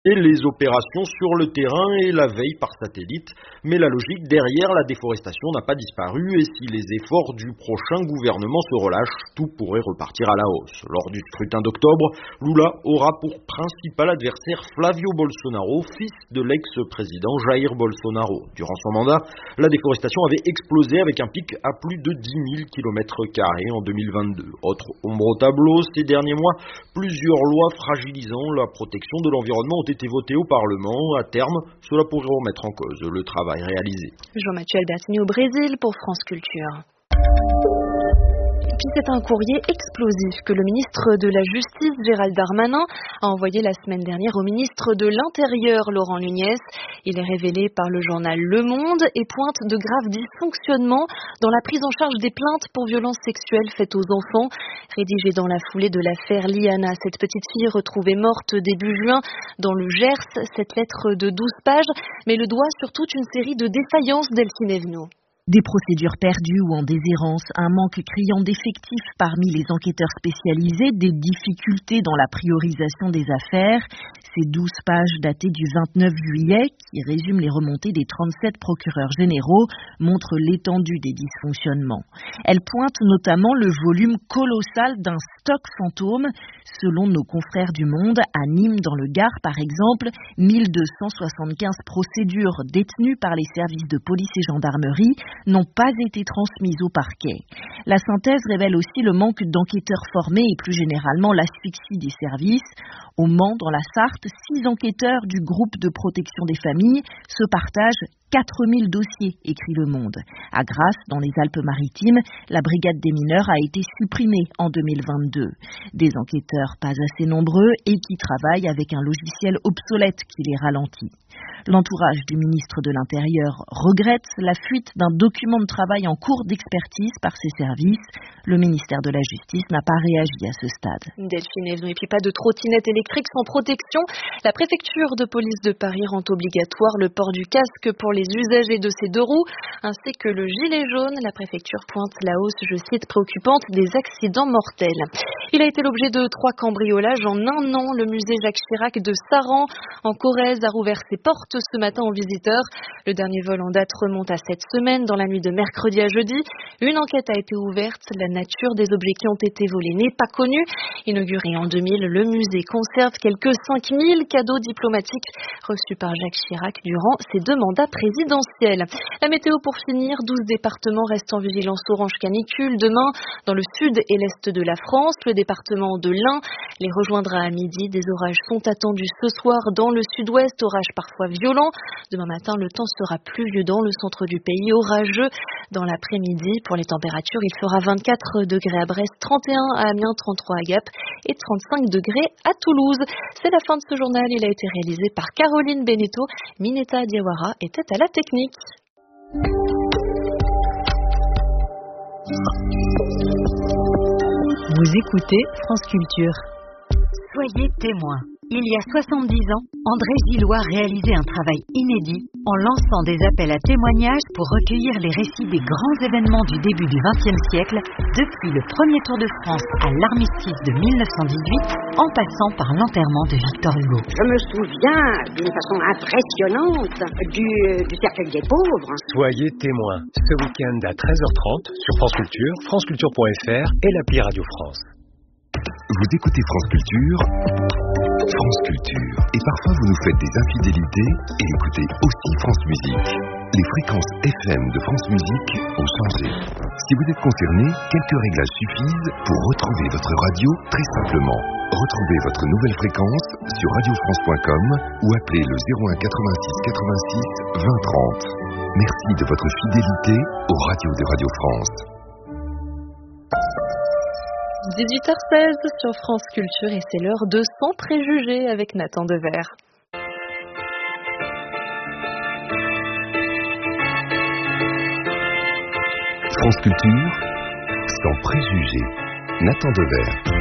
et les opérations sur le terrain et la veille par satellite. Mais la logique derrière la déforestation n'a pas disparu et si les efforts du prochain gouvernement se relâchent, tout pourrait repartir à la hausse. Lors du scrutin d'octobre, Lula aura pour principal adversaire Flavio Bolsonaro, fils de l'ex-président Jair Bolsonaro. Durant son mandat, la déforestation avait explosé avec un pic à plus de 10 000 km² en 2022. Autre ombre au tableau, ces derniers mois, plusieurs lois fragilisant la protection de l'environnement ont été votées au Parlement. À terme, cela pourrait remettre en cause le travail réalisé. Jean-Mathieu Albertini au Brésil pour France Culture. C'est un courrier explosif que le ministre de la Justice, Gérald Darmanin, a envoyé la semaine dernière au ministre de l'Intérieur, Laurent Nunez. Il est révélé par le journal Le Monde et pointe de graves dysfonctionnements dans la prise en charge des plaintes pour violences sexuelles faites aux enfants. Rédigé dans la foulée de l'affaire Liana, cette petite fille retrouvée morte début juin dans le Gers, cette lettre de 12 pages, met le doigt sur toute une série de défaillances d'Elphine Evenot. Des procédures perdues ou en déshérence, un manque criant d'effectifs parmi les enquêteurs spécialisés, des difficultés dans la priorisation des affaires. Ces 12 pages datées du 29 juillet, qui résument les remontées des 37 procureurs généraux, montrent l'étendue des dysfonctionnements. Elles pointent notamment le volume colossal d'un stock fantôme. Selon nos confrères du Monde, à Nîmes dans le Gard par exemple, 1275 procédures détenues par les services de police et gendarmerie n'ont pas été transmises au parquet. La synthèse révèle aussi le manque d'enquêteurs formés et plus généralement l'asphyxie des services. Au Mans, dans la Sarthe, 6 enquêteurs du groupe de protection des familles se partagent 4000 dossiers, écrit Le Monde. À Grasse, dans les Alpes-Maritimes, la brigade des mineurs a été supprimée en 2022. Des enquêteurs pas assez nombreux et qui travaillent avec un logiciel obsolète qui les ralentit. L'entourage du ministre de l'Intérieur regrette la fuite d'un document de travail en cours d'expertise par ses services. Le ministère de la Justice n'a pas réagi à ce stade. Delphine Evenot, et puis pas de trottinette électrique sans protection. La préfecture de police de Paris rend obligatoire le port du casque pour les usagers de ces deux roues, ainsi que le gilet jaune. La préfecture pointe la hausse, je cite, préoccupante des accidents mortels. Il a été l'objet de 3 cambriolages en un an. Le musée Jacques Chirac de Saran, en Corrèze, a rouvert ses portes ce matin aux visiteurs. Le dernier vol en date remonte à cette semaine, dans la nuit de mercredi à jeudi. Une enquête a été ouverte. La nature des objets qui ont été volés n'est pas connue. Inauguré en 2000, le musée conserve quelques 5000 cadeaux diplomatiques reçus par Jacques Chirac durant ses 2 mandats présidentiels. La météo pour finir, 12 départements restent en vigilance orange canicule. Demain, dans le sud et l'est de la France, le département de l'Ain les rejoindra à midi. Des orages sont attendus ce soir dans le sud-ouest, orages parfois violents. Demain matin, le temps sera pluvieux dans le centre du pays, orageux dans l'après-midi. Pour les températures, il fera 24 degrés à Brest, 31 à Amiens, 33 à Gap et 35 degrés à Toulouse. C'est la fin de ce journal. Il a été réalisé par Caroline Beneteau. Mineta Diawara était à la technique. Vous écoutez France Culture. Soyez témoins. Il y a 70 ans, André Gillois réalisait un travail inédit en lançant des appels à témoignages pour recueillir les récits des grands événements du début du XXe siècle, depuis le premier Tour de France à l'armistice de 1918, en passant par l'enterrement de Victor Hugo. Je me souviens d'une façon impressionnante du cercueil des pauvres. Soyez témoins ce week-end à 13h30 sur France Culture, franceculture.fr et l'appli Radio France. Vous écoutez France Culture, et parfois vous nous faites des infidélités et écoutez aussi France Musique. Les fréquences FM de France Musique ont changé. Si vous êtes concerné, quelques réglages suffisent pour retrouver votre radio très simplement. Retrouvez votre nouvelle fréquence sur radiofrance.com ou appelez le 01 86 86 20 30. Merci de votre fidélité aux radios de Radio France. 18h16 sur France Culture et c'est l'heure de Sans préjugés avec Nathan Dever. France Culture, Sans préjugés, Nathan Dever.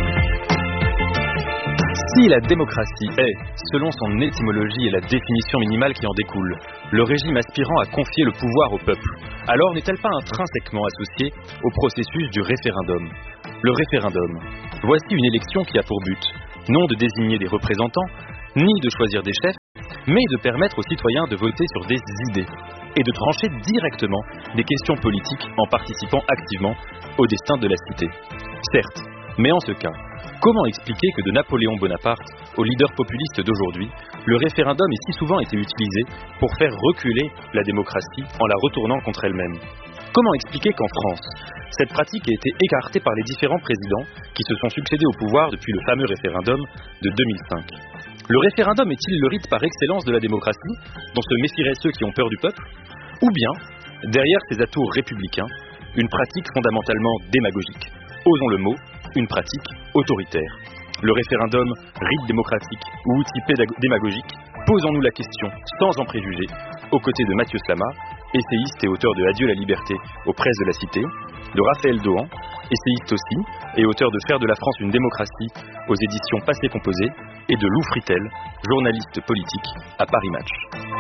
Si la démocratie est, selon son étymologie et la définition minimale qui en découle, le régime aspirant à confier le pouvoir au peuple, alors n'est-elle pas intrinsèquement associée au processus du référendum ? Le référendum, voici une élection qui a pour but, non de désigner des représentants, ni de choisir des chefs, mais de permettre aux citoyens de voter sur des idées et de trancher directement des questions politiques en participant activement au destin de la cité. Certes, mais en ce cas, comment expliquer que de Napoléon Bonaparte aux leaders populistes d'aujourd'hui, le référendum ait si souvent été utilisé pour faire reculer la démocratie en la retournant contre elle-même? Comment expliquer qu'en France, cette pratique a été écartée par les différents présidents qui se sont succédés au pouvoir depuis le fameux référendum de 2005? Le référendum est-il le rite par excellence de la démocratie, dont se méfieraient ceux qui ont peur du peuple? Ou bien, derrière ces atours républicains, une pratique fondamentalement démagogique, osons le mot, une pratique autoritaire? Le référendum, rite démocratique ou outil démagogique, posons-nous la question sans en préjuger, aux côtés de Mathieu Slama, essayiste et auteur de Adieu la liberté aux presses de la Cité, de Raphaël Dohan, essayiste aussi, et auteur de Faire de la France une démocratie aux éditions Passé Composé, et de Lou Fritel, journaliste politique à Paris Match.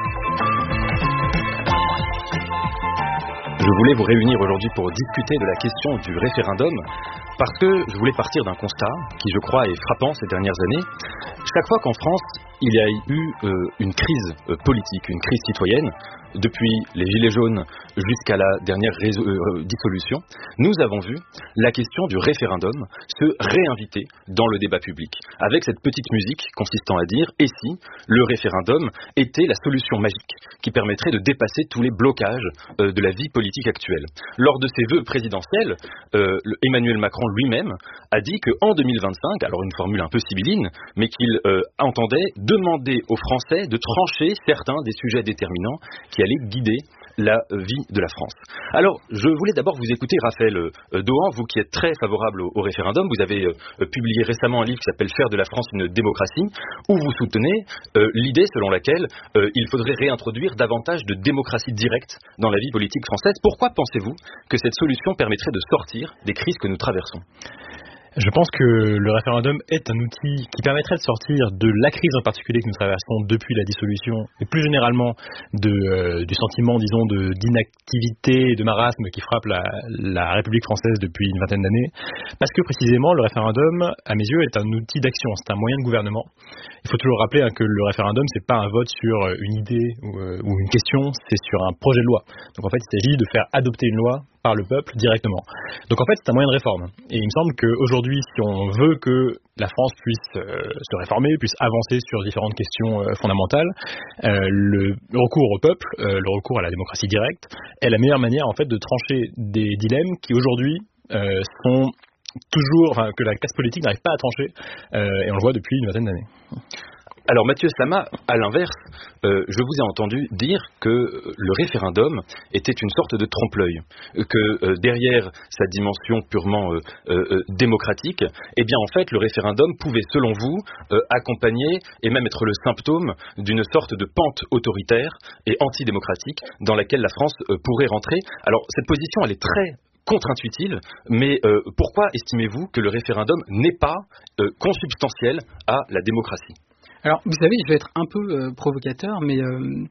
Je voulais vous réunir aujourd'hui pour discuter de la question du référendum, parce que je voulais partir d'un constat qui, je crois, est frappant ces dernières années. Chaque fois qu'en France, il y a eu une crise politique, une crise citoyenne, depuis les Gilets jaunes jusqu'à la dernière dissolution, nous avons vu la question du référendum se réinviter dans le débat public, avec cette petite musique consistant à dire « et si le référendum était la solution magique qui permettrait de dépasser tous les blocages de la vie politique actuelle ». Lors de ses vœux présidentiels, Emmanuel Macron lui-même a dit qu'en 2025, alors une formule un peu sibylline, mais qu'il entendait demander aux Français de trancher certains des sujets déterminants qui allaient guider la vie de la France. Alors, je voulais d'abord vous écouter, Raphaël Dohan, vous qui êtes très favorable au référendum. Vous avez publié récemment un livre qui s'appelle « Faire de la France une démocratie », où vous soutenez l'idée selon laquelle il faudrait réintroduire davantage de démocratie directe dans la vie politique française. Pourquoi pensez-vous que cette solution permettrait de sortir des crises que nous traversons ? Je pense que le référendum est un outil qui permettrait de sortir de la crise en particulier que nous traversons depuis la dissolution et plus généralement du sentiment, disons, d'inactivité et de marasme qui frappe la République française depuis une vingtaine d'années. Parce que précisément, le référendum, à mes yeux, est un outil d'action, c'est un moyen de gouvernement. Il faut toujours rappeler que le référendum, c'est pas un vote sur une idée ou une question, c'est sur un projet de loi. Donc en fait, il s'agit de faire adopter une loi par le peuple directement. Donc en fait, c'est un moyen de réforme. Et il me semble qu'aujourd'hui, si on veut que la France puisse se réformer, puisse avancer sur différentes questions fondamentales, le recours au peuple, le recours à la démocratie directe, est la meilleure manière en fait de trancher des dilemmes qui aujourd'hui sont toujours, que la classe politique n'arrive pas à trancher, et on le voit depuis une vingtaine d'années. Alors Mathieu Slama, à l'inverse, je vous ai entendu dire que le référendum était une sorte de trompe-l'œil, que derrière sa dimension purement démocratique, eh bien en fait le référendum pouvait selon vous accompagner et même être le symptôme d'une sorte de pente autoritaire et antidémocratique dans laquelle la France pourrait rentrer. Alors cette position elle est très contre-intuitive, mais pourquoi estimez-vous que le référendum n'est pas consubstantiel à la démocratie ? Alors, vous savez, je vais être un peu provocateur, mais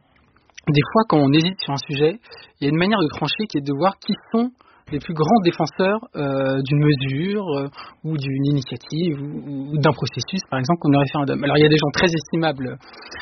des fois, quand on hésite sur un sujet, il y a une manière de trancher qui est de voir qui sont les plus grands défenseurs d'une mesure ou d'une initiative ou d'un processus, par exemple, comme le référendum. Alors, il y a des gens très estimables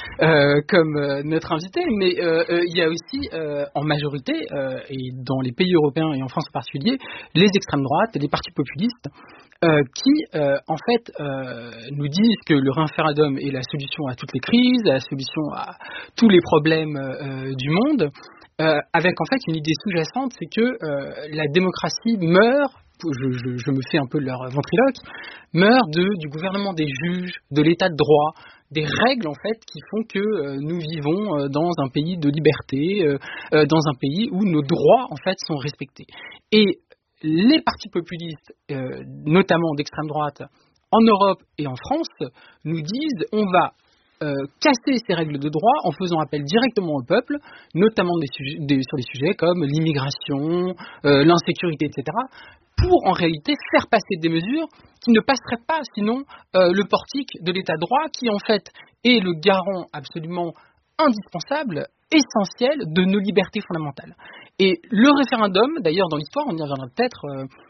comme notre invité, mais il y a aussi, en majorité, et dans les pays européens et en France en particulier, les extrêmes droites et les partis populistes qui, en fait, nous disent que le référendum est la solution à toutes les crises, la solution à tous les problèmes du monde, avec en fait une idée sous-jacente, c'est que la démocratie meurt, je me fais un peu leur ventriloque, meurt du gouvernement des juges, de l'état de droit, des règles en fait qui font que nous vivons dans un pays de liberté, dans un pays où nos droits en fait sont respectés. Et les partis populistes, notamment d'extrême droite, en Europe et en France, nous disent on va casser ces règles de droit en faisant appel directement au peuple, notamment sur des sujets comme l'immigration, l'insécurité, etc., pour en réalité faire passer des mesures qui ne passeraient pas sinon le portique de l'état de droit qui en fait est le garant absolument indispensable, essentiel de nos libertés fondamentales. Et le référendum, d'ailleurs dans l'histoire, on y reviendra peut-être,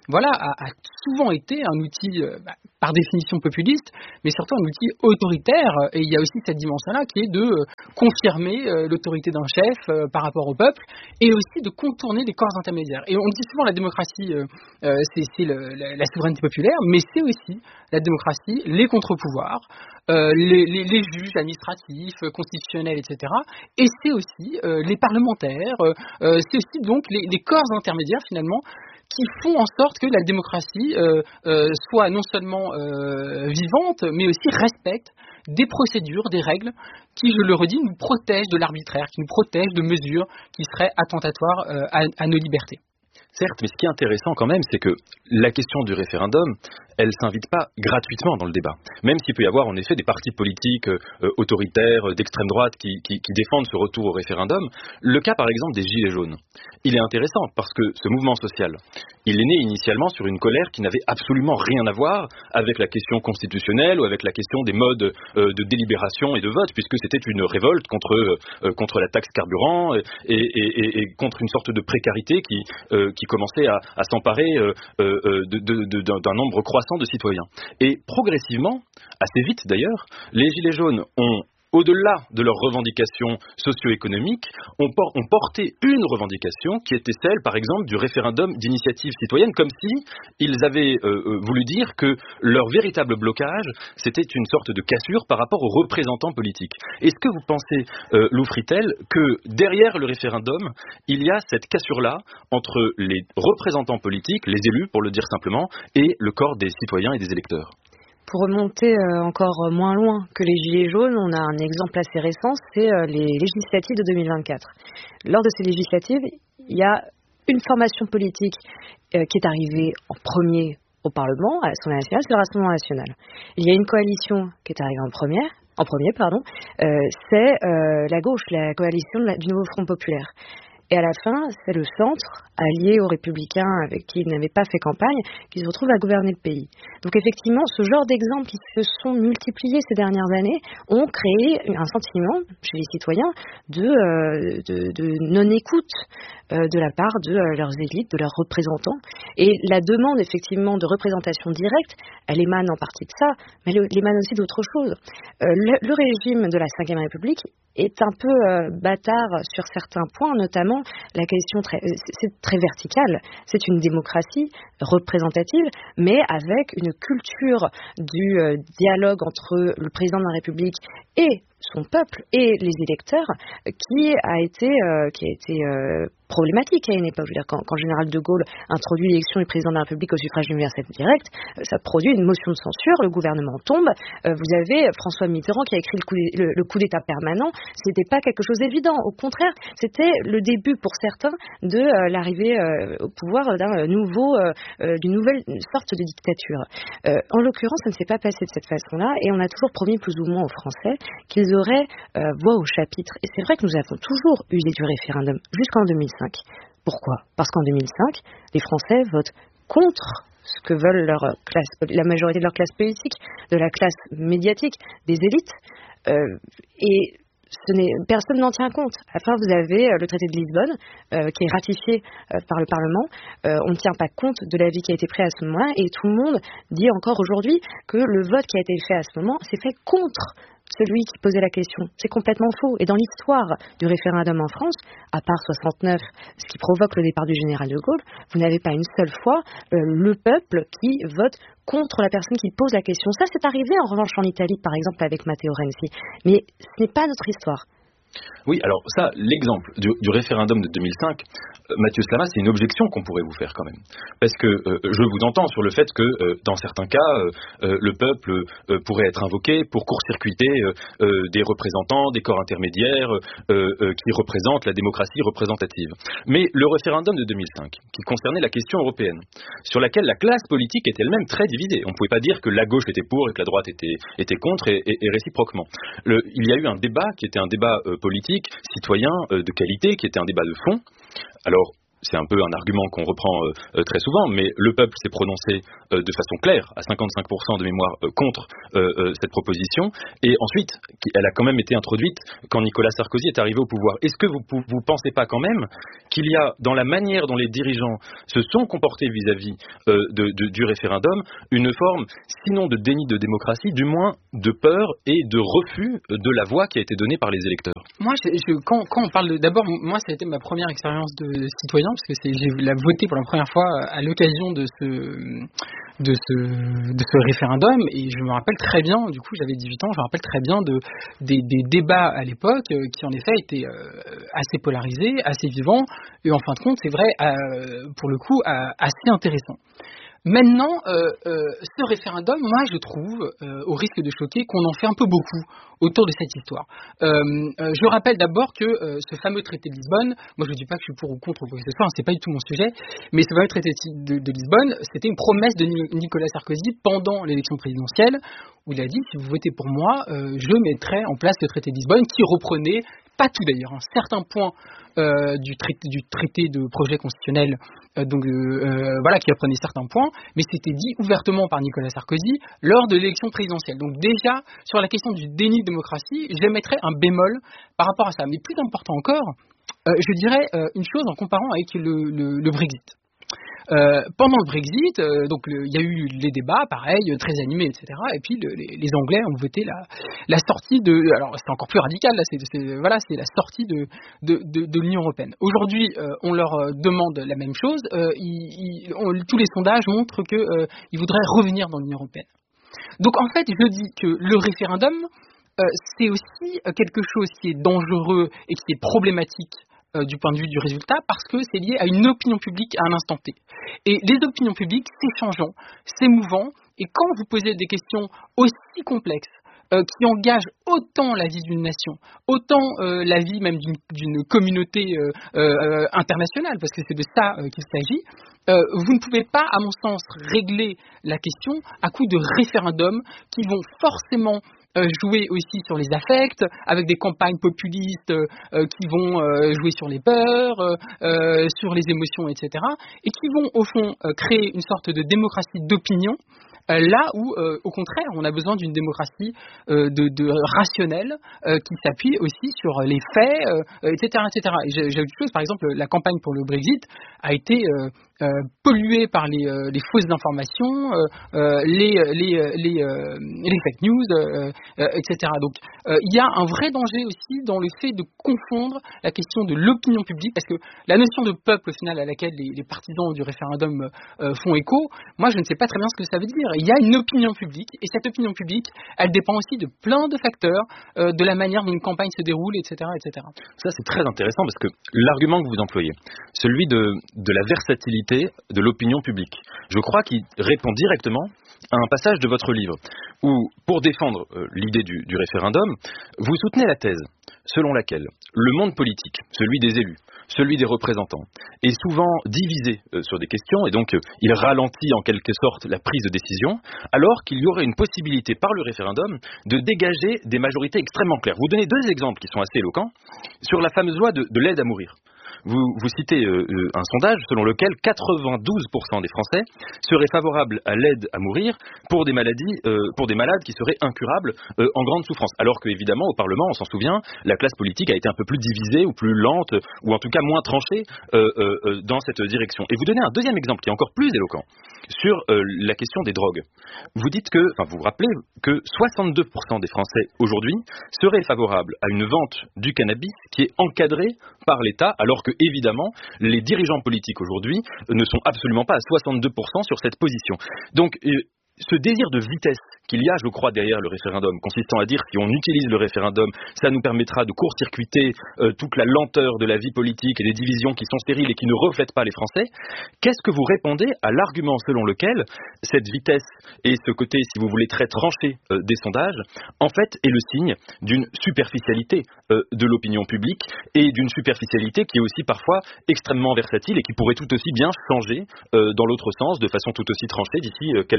a souvent été un outil, par définition populiste, mais surtout un outil autoritaire. Et il y a aussi cette dimension-là qui est de confirmer l'autorité d'un chef par rapport au peuple, et aussi de contourner les corps intermédiaires. Et on dit souvent la démocratie, c'est la souveraineté populaire, mais c'est aussi la démocratie, les contre-pouvoirs, les juges administratifs, constitutionnels, etc. Et c'est aussi les parlementaires, c'est aussi donc les corps intermédiaires finalement qui font en sorte que la démocratie soit non seulement vivante, mais aussi respecte des procédures, des règles qui, je le redis, nous protègent de l'arbitraire, qui nous protègent de mesures qui seraient attentatoires à nos libertés. Certes, mais ce qui est intéressant quand même, c'est que la question du référendum, elle s'invite pas gratuitement dans le débat. Même s'il peut y avoir en effet des partis politiques autoritaires, d'extrême droite qui défendent ce retour au référendum, le cas par exemple des Gilets jaunes, il est intéressant parce que ce mouvement social, il est né initialement sur une colère qui n'avait absolument rien à voir avec la question constitutionnelle ou avec la question des modes de délibération et de vote, puisque c'était une révolte contre la taxe carburant et contre une sorte de précarité qui commençait à s'emparer d'un nombre croissant de citoyens. Et progressivement, assez vite d'ailleurs, les Gilets jaunes ont, au-delà de leurs revendications socio-économiques, ont porté une revendication qui était celle, par exemple, du référendum d'initiative citoyenne, comme si ils avaient voulu dire que leur véritable blocage, c'était une sorte de cassure par rapport aux représentants politiques. Est-ce que vous pensez, Lou Fritel, que derrière le référendum, il y a cette cassure-là entre les représentants politiques, les élus, pour le dire simplement, et le corps des citoyens et des électeurs ? Pour remonter encore moins loin que les Gilets jaunes, on a un exemple assez récent, c'est les législatives de 2024. Lors de ces législatives, il y a une formation politique qui est arrivée en premier au Parlement, à l'Assemblée nationale, c'est le Rassemblement national. Il y a une coalition qui est arrivée en premier, c'est la gauche, la coalition du Nouveau Front populaire. Et à la fin, c'est le centre, allié aux Républicains avec qui ils n'avaient pas fait campagne, qui se retrouve à gouverner le pays. Donc effectivement, ce genre d'exemples qui se sont multipliés ces dernières années ont créé un sentiment chez les citoyens de non-écoute de la part de leurs élites, de leurs représentants. Et la demande effectivement de représentation directe, elle émane en partie de ça, mais elle émane aussi d'autres choses. Le régime de la Ve République est un peu bâtard sur certains points, notamment la question c'est très verticale. C'est une démocratie représentative, mais avec une culture du dialogue entre le président de la République et son peuple et les électeurs qui a été problématique à une époque. Je veux dire, quand le général de Gaulle introduit l'élection du président de la République au suffrage universel direct, ça produit une motion de censure, le gouvernement tombe. Vous avez François Mitterrand qui a écrit le coup d'État permanent. C'était pas quelque chose d'évident. Au contraire, c'était le début pour certains de l'arrivée au pouvoir d'une nouvelle sorte de dictature. En l'occurrence, ça ne s'est pas passé de cette façon-là, et on a toujours promis plus ou moins aux Français qu'ils auraient voix au chapitre. Et c'est vrai que nous avons toujours eu du référendum jusqu'en 2005. Pourquoi ? Parce qu'en 2005, les Français votent contre ce que veulent la majorité de leur classe politique, de la classe médiatique, des élites, et personne n'en tient compte. Enfin, vous avez le traité de Lisbonne qui est ratifié par le Parlement. On ne tient pas compte de l'avis qui a été pris à ce moment-là, et tout le monde dit encore aujourd'hui que le vote qui a été fait à ce moment s'est fait contre celui qui posait la question. C'est complètement faux. Et dans l'histoire du référendum en France, à part 69, ce qui provoque le départ du général de Gaulle, vous n'avez pas une seule fois le peuple qui vote contre la personne qui pose la question. Ça, c'est arrivé en revanche en Italie, par exemple, avec Matteo Renzi. Mais ce n'est pas notre histoire. Oui, alors ça, l'exemple du référendum de 2005, Mathieu Slama, c'est une objection qu'on pourrait vous faire quand même. Parce que je vous entends sur le fait que dans certains cas, le peuple pourrait être invoqué pour court-circuiter des représentants, des corps intermédiaires qui représentent la démocratie représentative. Mais le référendum de 2005, qui concernait la question européenne, sur laquelle la classe politique était elle-même très divisée. On ne pouvait pas dire que la gauche était pour et que la droite était contre et réciproquement. Il y a eu un débat qui était un débat politique, citoyen, de qualité, qui était un débat de fond. Alors, c'est un peu un argument qu'on reprend très souvent, mais le peuple s'est prononcé de façon claire, à 55% de mémoire, contre cette proposition, et ensuite, elle a quand même été introduite quand Nicolas Sarkozy est arrivé au pouvoir. Est-ce que vous pensez pas quand même qu'il y a, dans la manière dont les dirigeants se sont comportés vis-à-vis du référendum, une forme, sinon de déni de démocratie, du moins de peur et de refus de la voix qui a été donnée par les électeurs? Moi, quand on parle d'abord, moi, ça a été ma première expérience de citoyen, parce que j'ai voté pour la première fois à l'occasion de ce référendum, et je me rappelle très bien, du coup j'avais 18 ans, je me rappelle très bien des débats à l'époque qui en effet étaient assez polarisés, assez vivants, et en fin de compte c'est vrai, pour le coup assez intéressant. Maintenant, ce référendum, moi je trouve, au risque de choquer, qu'on en fait un peu beaucoup autour de cette histoire. Je rappelle d'abord que ce fameux traité de Lisbonne, moi je ne dis pas que je suis pour ou contre ou quoi que ce soit, c'est pas du tout mon sujet, mais ce fameux traité de Lisbonne, c'était une promesse de Nicolas Sarkozy pendant l'élection présidentielle, où il a dit, si vous votez pour moi, je mettrai en place le traité de Lisbonne, qui reprenait, pas tout d'ailleurs, un certain point du traité de projet constitutionnel, voilà, qui reprenait certains points, mais c'était dit ouvertement par Nicolas Sarkozy lors de l'élection présidentielle. Donc déjà, sur la question du déni de démocratie, je mettrais un bémol par rapport à ça. Mais plus important encore, je dirais une chose en comparant avec le Brexit. Pendant le Brexit, il y a eu les débats, pareil, très animés, etc. Et puis les Anglais ont voté la sortie de. Alors c'est encore plus radical là, c'est la sortie de l'Union européenne. Aujourd'hui, on leur demande la même chose. Tous les sondages montrent qu'ils voudraient revenir dans l'Union européenne. Donc en fait, je dis que le référendum, c'est aussi quelque chose qui est dangereux et qui est problématique du point de vue du résultat, parce que c'est lié à une opinion publique à un instant T. Et les opinions publiques, c'est changeant, c'est mouvant, et quand vous posez des questions aussi complexes, qui engagent autant la vie d'une nation, autant la vie même d'une communauté internationale, parce que c'est de ça qu'il s'agit, vous ne pouvez pas, à mon sens, régler la question à coup de référendums qui vont forcément jouer aussi sur les affects, avec des campagnes populistes qui vont jouer sur les peurs, sur les émotions, etc., et qui vont, au fond, créer une sorte de démocratie d'opinion, là où, au contraire, on a besoin d'une démocratie rationnelle qui s'appuie aussi sur les faits, etc., etc. Et j'ai autre chose, par exemple, la campagne pour le Brexit a été polluée par les fausses informations, les fake news, etc. Donc, il y a un vrai danger aussi dans le fait de confondre la question de l'opinion publique, parce que la notion de peuple, au final, à laquelle les partisans du référendum font écho, moi, je ne sais pas très bien ce que ça veut dire. Il y a une opinion publique, et cette opinion publique, elle dépend aussi de plein de facteurs, de la manière dont une campagne se déroule, etc., etc. Ça, c'est très intéressant, parce que l'argument que vous employez, celui de la versatilité de l'opinion publique, je crois qu'il répond directement à un passage de votre livre, où, pour défendre l'idée du référendum, vous soutenez la thèse selon laquelle le monde politique, celui des élus, celui des représentants, est souvent divisé sur des questions, et donc il ralentit en quelque sorte la prise de décision, alors qu'il y aurait une possibilité par le référendum de dégager des majorités extrêmement claires. Vous donnez deux exemples qui sont assez éloquents sur la fameuse loi de l'aide à mourir. Vous citez un sondage selon lequel 92% des Français seraient favorables à l'aide à mourir pour des malades qui seraient incurables en grande souffrance. Alors que, évidemment, au Parlement, on s'en souvient, la classe politique a été un peu plus divisée ou plus lente, ou en tout cas moins tranchée dans cette direction. Et vous donnez un deuxième exemple qui est encore plus éloquent sur la question des drogues. Vous vous rappelez que 62% des Français aujourd'hui seraient favorables à une vente du cannabis qui est encadrée par l'État, alors que, évidemment, les dirigeants politiques aujourd'hui ne sont absolument pas à 62% sur cette position. Donc, ce désir de vitesse qu'il y a, je crois, derrière le référendum, consistant à dire si on utilise le référendum, ça nous permettra de court-circuiter toute la lenteur de la vie politique et des divisions qui sont stériles et qui ne reflètent pas les Français. Qu'est-ce que vous répondez à l'argument selon lequel cette vitesse et ce côté, si vous voulez, très tranché des sondages, en fait, est le signe d'une superficialité de l'opinion publique et d'une superficialité qui est aussi parfois extrêmement versatile et qui pourrait tout aussi bien changer dans l'autre sens de façon tout aussi tranchée d'ici quelques mois?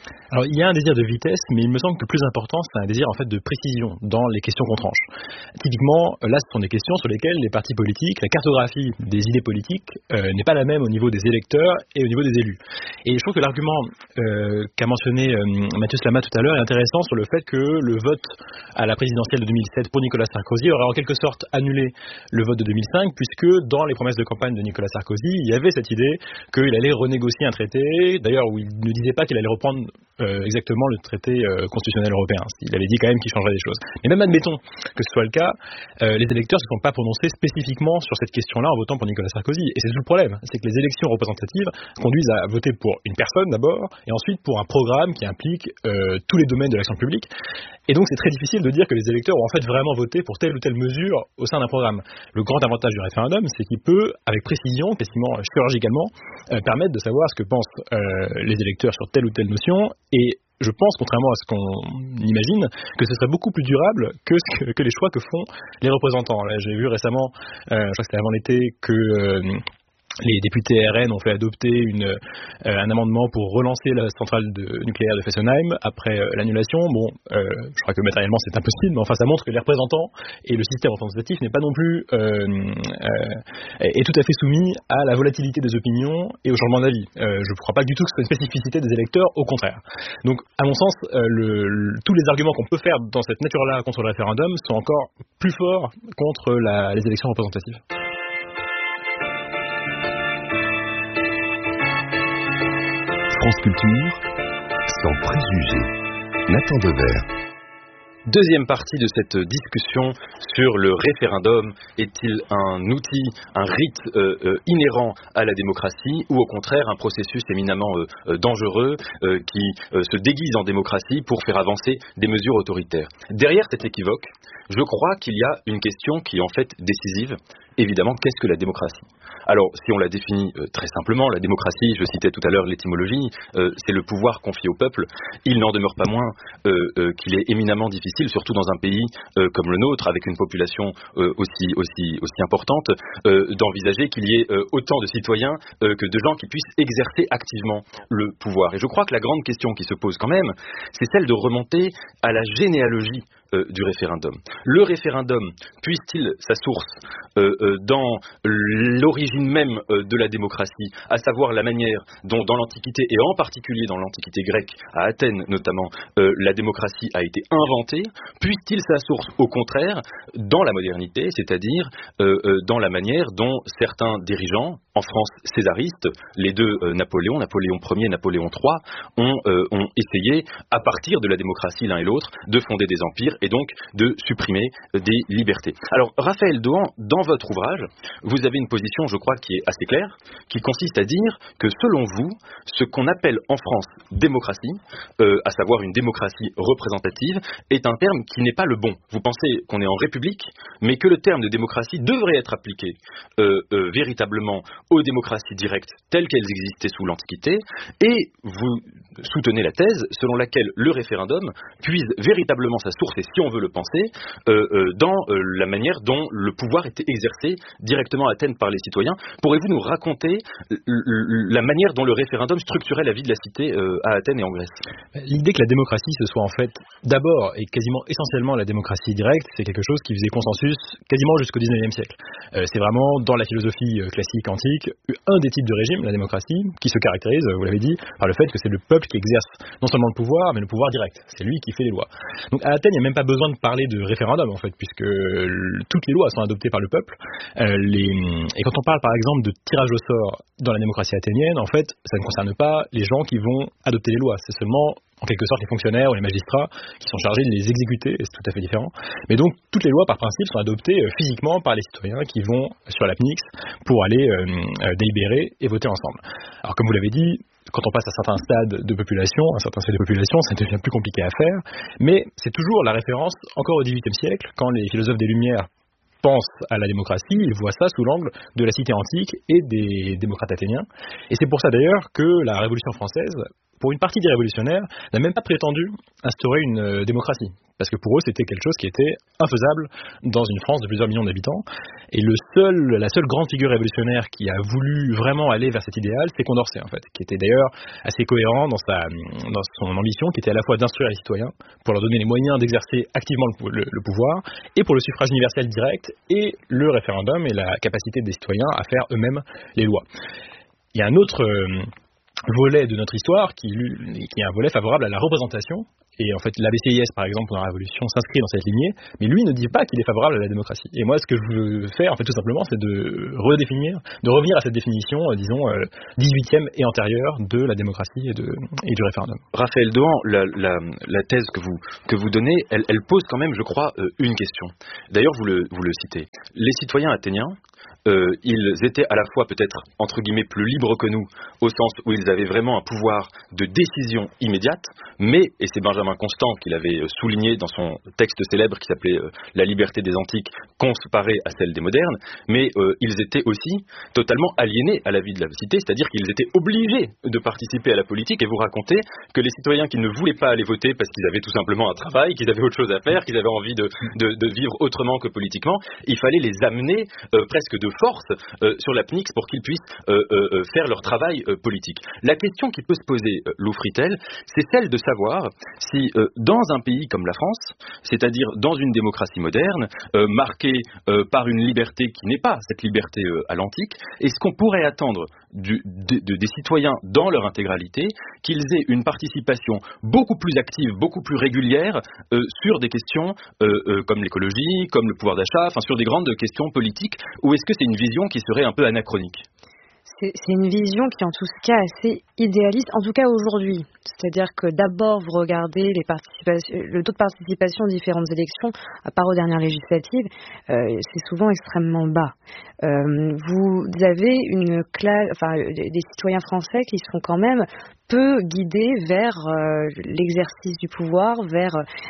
Alors, il y a un désir de vitesse, mais il me semble que le plus important, c'est un désir en fait de précision dans les questions qu'on tranche. Typiquement, là, ce sont des questions sur lesquelles les partis politiques, la cartographie des idées politiques n'est pas la même au niveau des électeurs et au niveau des élus. Et je trouve que l'argument qu'a mentionné Mathieu Slama tout à l'heure est intéressant sur le fait que le vote à la présidentielle de 2007 pour Nicolas Sarkozy aurait en quelque sorte annulé le vote de 2005, puisque dans les promesses de campagne de Nicolas Sarkozy, il y avait cette idée qu'il allait renégocier un traité, d'ailleurs où il ne disait pas qu'il allait reprendre exactement le traité constitutionnel européen. Il avait dit quand même qu'il changerait des choses. Mais même admettons que ce soit le cas, les électeurs ne se sont pas prononcés spécifiquement sur cette question-là en votant pour Nicolas Sarkozy. Et c'est tout le problème, c'est que les élections représentatives conduisent à voter pour une personne d'abord, et ensuite pour un programme qui implique tous les domaines de l'action publique. Et donc c'est très difficile de dire que les électeurs ont en fait vraiment voté pour telle ou telle mesure au sein d'un programme. Le grand avantage du référendum, c'est qu'il peut, avec précision, quasiment chirurgicalement, permettre de savoir ce que pensent les électeurs sur telle ou telle notion. Et je pense, contrairement à ce qu'on imagine, que ce serait beaucoup plus durable que les choix que font les représentants. Là, j'ai vu récemment, je crois que c'était avant l'été, que les députés RN ont fait adopter un amendement pour relancer la centrale nucléaire de Fessenheim après l'annulation. Bon, je crois que matériellement c'est impossible, mais enfin ça montre que les représentants et le système représentatif n'est pas non plus est tout à fait soumis à la volatilité des opinions et au changement d'avis. Je ne crois pas du tout que ce soit une spécificité des électeurs, au contraire. Donc, à mon sens, tous les arguments qu'on peut faire dans cette nature-là contre le référendum sont encore plus forts contre les élections représentatives. France Culture, sans préjugés. Nathan Devers. Deuxième partie de cette discussion sur le référendum. Est-il un outil, un rite inhérent à la démocratie ou au contraire un processus éminemment dangereux qui se déguise en démocratie pour faire avancer des mesures autoritaires? Derrière cet équivoque, je crois qu'il y a une question qui est en fait décisive. Évidemment, qu'est-ce que la démocratie? Alors, si on la définit très simplement, la démocratie, je citais tout à l'heure l'étymologie, c'est le pouvoir confié au peuple. Il n'en demeure pas moins qu'il est éminemment difficile, surtout dans un pays comme le nôtre, avec une population aussi importante, d'envisager qu'il y ait autant de citoyens que de gens qui puissent exercer activement le pouvoir. Et je crois que la grande question qui se pose quand même, c'est celle de remonter à la généalogie du référendum. Le référendum, puise-t-il sa source dans l'origine même de la démocratie, à savoir la manière dont dans l'Antiquité, et en particulier dans l'Antiquité grecque, à Athènes notamment, la démocratie a été inventée? Puise-t-il sa source, au contraire, dans la modernité, c'est-à-dire dans la manière dont certains dirigeants, en France césaristes, les deux Napoléon Ier et Napoléon III, ont essayé, à partir de la démocratie l'un et l'autre, de fonder des empires et donc de supprimer des libertés. Alors, Raphaël Dohan, dans votre ouvrage, vous avez une position, je crois, qui est assez claire, qui consiste à dire que, selon vous, ce qu'on appelle en France démocratie, à savoir une démocratie représentative, est un terme qui n'est pas le bon. Vous pensez qu'on est en République, mais que le terme de démocratie devrait être appliqué véritablement aux démocraties directes telles qu'elles existaient sous l'Antiquité, et vous soutenez la thèse selon laquelle le référendum puise véritablement sa source, et si on veut le penser, dans la manière dont le pouvoir était exercé directement à Athènes par les citoyens. Pourriez-vous nous raconter la manière dont le référendum structurait la vie de la cité à Athènes et en Grèce? L'idée que la démocratie, ce soit en fait d'abord et quasiment essentiellement la démocratie directe, c'est quelque chose qui faisait consensus quasiment jusqu'au 19e siècle. C'est vraiment dans la philosophie classique antique un des types de régime, la démocratie, qui se caractérise, vous l'avez dit, par le fait que c'est le peuple qui exerce non seulement le pouvoir, mais le pouvoir direct. C'est lui qui fait les lois. Donc à Athènes, il n'y a même pas besoin de parler de référendum en fait, puisque toutes les lois sont adoptées par le peuple. Et quand on parle par exemple de tirage au sort dans la démocratie athénienne, en fait, ça ne concerne pas les gens qui vont adopter les lois. C'est seulement en quelque sorte les fonctionnaires ou les magistrats qui sont chargés de les exécuter, et c'est tout à fait différent. Mais donc toutes les lois par principe sont adoptées physiquement par les citoyens qui vont sur l'APNIX pour aller délibérer et voter ensemble. Alors comme vous l'avez dit, quand on passe à certains stades de population, un certain seuil de population, ça devient plus compliqué à faire, mais c'est toujours la référence encore au XVIIIe siècle, quand les philosophes des Lumières pensent à la démocratie, ils voient ça sous l'angle de la cité antique et des démocrates athéniens. Et c'est pour ça d'ailleurs que la Révolution française, pour une partie des révolutionnaires, n'a même pas prétendu instaurer une démocratie. parce que pour eux c'était quelque chose qui était infaisable dans une France de plusieurs millions d'habitants. Et la seule grande figure révolutionnaire qui a voulu vraiment aller vers cet idéal, c'est Condorcet en fait, qui était d'ailleurs assez cohérent dans son ambition, qui était à la fois d'instruire les citoyens pour leur donner les moyens d'exercer activement le pouvoir, et pour le suffrage universel direct et le référendum et la capacité des citoyens à faire eux-mêmes les lois. Il y a un autre volet de notre histoire qui est un volet favorable à la représentation. Et en fait, l'ABCIS, par exemple, dans la Révolution, s'inscrit dans cette lignée, mais lui ne dit pas qu'il est favorable à la démocratie. Et moi, ce que je veux faire, en fait, tout simplement, c'est de revenir à cette définition, disons, 18e et antérieure de la démocratie et du référendum. Raphaël Dohan, la thèse que vous donnez, elle pose quand même, je crois, une question. D'ailleurs, vous le citez. Les citoyens athéniens, ils étaient à la fois peut-être, entre guillemets, plus libres que nous, au sens où ils avaient vraiment un pouvoir de décision immédiate, mais, et c'est Benjamin Constant qui l'avait souligné dans son texte célèbre qui s'appelait « La liberté des antiques », comparée à celle des modernes, mais ils étaient aussi totalement aliénés à la vie de la cité, c'est-à-dire qu'ils étaient obligés de participer à la politique, et vous racontez que les citoyens qui ne voulaient pas aller voter parce qu'ils avaient tout simplement un travail, qu'ils avaient autre chose à faire, qu'ils avaient envie de vivre autrement que politiquement, il fallait les amener presque de force sur la PNIX pour qu'ils puissent faire leur travail politique. La question qui peut se poser, Lou Fritel, c'est celle de savoir si dans un pays comme la France, c'est-à-dire dans une démocratie moderne, marquée par une liberté qui n'est pas cette liberté à l'antique, est-ce qu'on pourrait attendre des citoyens dans leur intégralité qu'ils aient une participation beaucoup plus active, beaucoup plus régulière sur des questions comme l'écologie, comme le pouvoir d'achat, enfin sur des grandes questions politiques, ou est-ce que c'est une vision qui serait un peu anachronique ? C'est une vision qui est en tout cas assez idéaliste, en tout cas aujourd'hui. C'est-à-dire que d'abord, vous regardez le taux de participation aux différentes élections, à part aux dernières législatives, c'est souvent extrêmement bas. Vous avez une classe, des citoyens français qui sont quand même peu guidés vers l'exercice du pouvoir, vers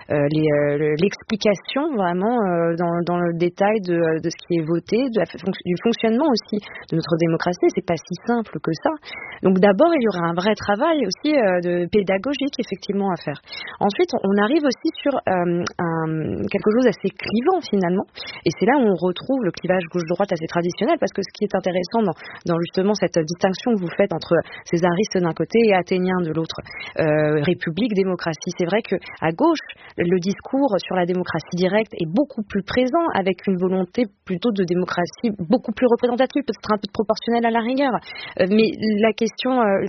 l'explication vraiment dans le détail de ce qui est voté, du fonctionnement aussi de notre démocratie. C'est pas si simple que ça. Donc d'abord, il y aura un vrai travail aussi de pédagogique effectivement à faire. Ensuite, on arrive aussi sur quelque chose assez clivant finalement, et c'est là où on retrouve le clivage gauche-droite assez traditionnel, parce que ce qui est intéressant dans justement cette distinction que vous faites entre césariste d'un côté et athénien de l'autre, république, démocratie, c'est vrai que à gauche, le discours sur la démocratie directe est beaucoup plus présent, avec une volonté plutôt de démocratie beaucoup plus représentative, peut-être un peu proportionnelle à la rigueur, mais la question,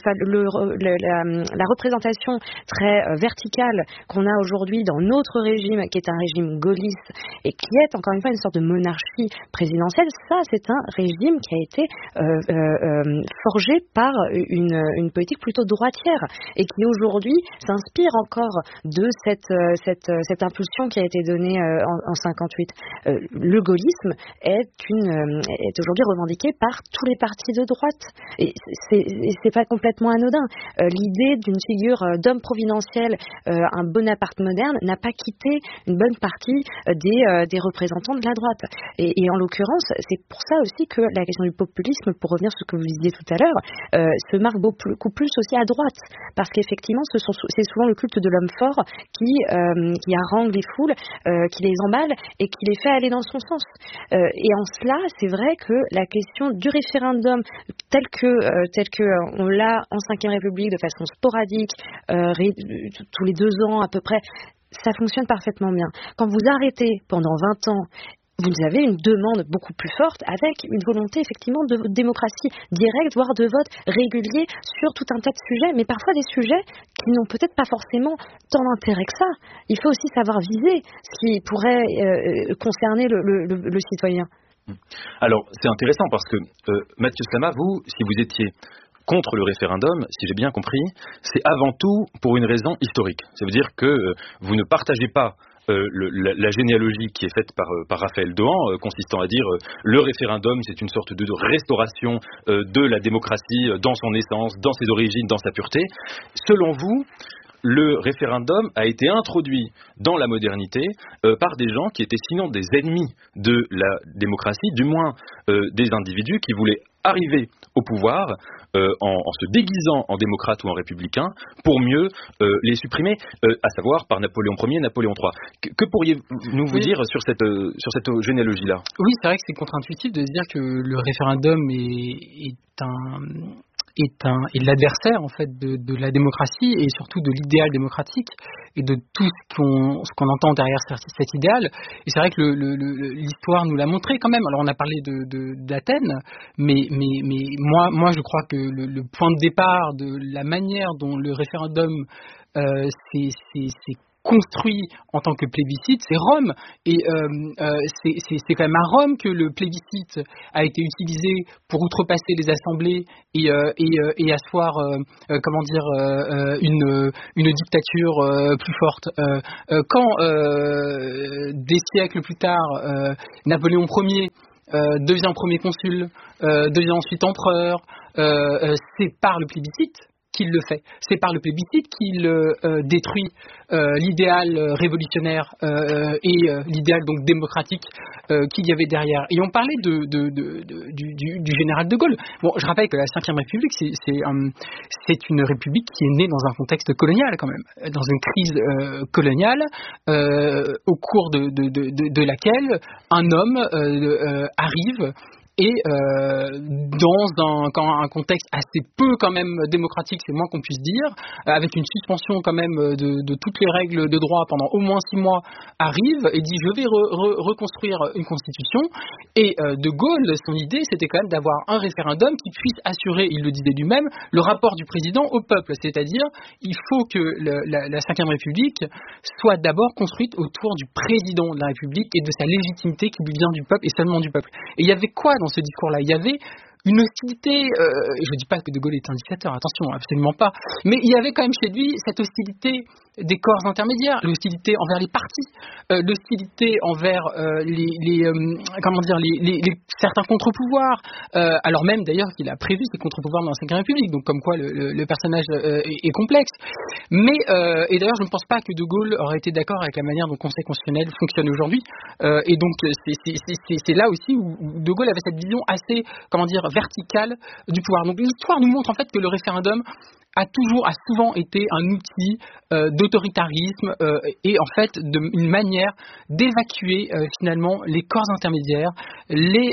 la représentation très verticale qu'on a aujourd'hui dans notre régime, qui est un régime gaulliste et qui est encore une fois une sorte de monarchie présidentielle, ça c'est un régime qui a été forgé par une politique plutôt droitière et qui aujourd'hui s'inspire encore de cette impulsion qui a été donnée en 58. Le gaullisme est aujourd'hui revendiqué par tous les partis de droite, et c'est pas complètement anodin. L'idée d'une figure d'homme providentiel, un Bonaparte moderne, n'a pas quitté une bonne partie des représentants de la droite. Et en l'occurrence, c'est pour ça aussi que la question du populisme, pour revenir sur ce que vous disiez tout à l'heure, se marque beaucoup plus aussi à droite, parce qu'effectivement, c'est souvent le culte de l'homme fort qui harangue les foules, qui les emballe et qui les fait aller dans son sens. Et en cela, c'est vrai que la question du référendum, tel que on l'a en Ve République de façon sporadique, tous les 2 ans à peu près, ça fonctionne parfaitement bien. Quand vous arrêtez pendant 20 ans, vous avez une demande beaucoup plus forte, avec une volonté effectivement de démocratie directe, voire de vote régulier sur tout un tas de sujets, mais parfois des sujets qui n'ont peut-être pas forcément tant d'intérêt que ça. Il faut aussi savoir viser ce qui pourrait concerner le citoyen. Alors, c'est intéressant parce que, Mathieu Slama, vous, si vous étiez contre le référendum, si j'ai bien compris, c'est avant tout pour une raison historique. Ça veut dire que vous ne partagez pas la généalogie qui est faite par Raphaël Dohan, consistant à dire le référendum, c'est une sorte de restauration de la démocratie dans son essence, dans ses origines, dans sa pureté. Selon vous, le référendum a été introduit dans la modernité par des gens qui étaient sinon des ennemis de la démocratie, du moins des individus qui voulaient arriver au pouvoir en se déguisant en démocrate ou en républicain pour mieux les supprimer, à savoir par Napoléon Ier et Napoléon III. Que pourriez-vous vous dire sur cette généalogie-là ? Oui, c'est vrai que c'est contre-intuitif de se dire que le référendum est l'adversaire en fait de la démocratie et surtout de l'idéal démocratique et de tout ce qu'on entend derrière cet idéal. Et c'est vrai que l'histoire nous l'a montré quand même. Alors on a parlé d'Athènes, mais moi je crois que le point de départ de la manière dont le référendum s'est construit en tant que plébiscite, c'est Rome. Et c'est quand même à Rome que le plébiscite a été utilisé pour outrepasser les assemblées et asseoir, une dictature plus forte. Quand des siècles plus tard, Napoléon Ier devient premier consul, devient ensuite empereur, c'est par le plébiscite qu'il le fait. C'est par le plébiscite qu'il détruit l'idéal révolutionnaire et l'idéal donc démocratique qu'il y avait derrière. Et on parlait du général de Gaulle. Bon, je rappelle que la Ve République, c'est une république qui est née dans un contexte colonial quand même, dans une crise coloniale au cours de laquelle un homme arrive et dans un contexte assez peu quand même démocratique, c'est moins qu'on puisse dire, avec une suspension quand même de toutes les règles de droit pendant au moins 6 mois, arrive et dit je vais reconstruire une constitution. Et de Gaulle, son idée c'était quand même d'avoir un référendum qui puisse assurer, il le disait lui-même, le rapport du président au peuple, c'est-à-dire il faut que la Ve République soit d'abord construite autour du président de la République et de sa légitimité qui lui vient du peuple et seulement du peuple. Et il y avait quoi dans ce discours-là ? Il y avait une hostilité, je ne dis pas que De Gaulle est un dictateur, attention, absolument pas, mais il y avait quand même chez lui cette hostilité des corps intermédiaires, l'hostilité envers les partis, l'hostilité envers certains contre-pouvoirs, alors même d'ailleurs qu'il a prévu ces contre-pouvoirs dans la Ve République, donc comme quoi le personnage est complexe. Mais, et d'ailleurs je ne pense pas que De Gaulle aurait été d'accord avec la manière dont le Conseil constitutionnel fonctionne aujourd'hui, et donc c'est là aussi où De Gaulle avait cette vision assez, verticale du pouvoir. Donc l'histoire nous montre en fait que le référendum a souvent été un outil d'autoritarisme et en fait une manière d'évacuer finalement les corps intermédiaires, les